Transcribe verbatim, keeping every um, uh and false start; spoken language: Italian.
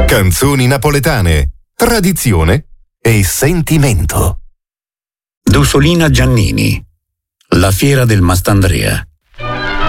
Canzoni napoletane, tradizione e sentimento. Dusolina Giannini, La fiera del Mastandrea.